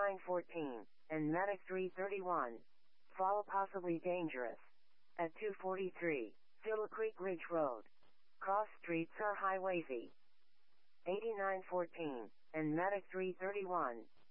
8914, and Medic 331. Fall possibly dangerous. At 243, Fiddle Creek Ridge Road. Cross streets are highwaysy. 8914, and Medic 331.